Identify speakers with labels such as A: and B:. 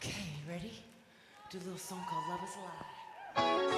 A: Okay, ready? Do a little song called Love is a Lie.